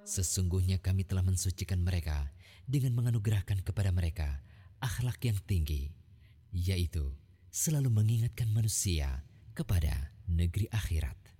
Sesungguhnya kami telah mensucikan mereka dengan menganugerahkan kepada mereka akhlak yang tinggi, yaitu selalu mengingatkan manusia kepada negeri akhirat.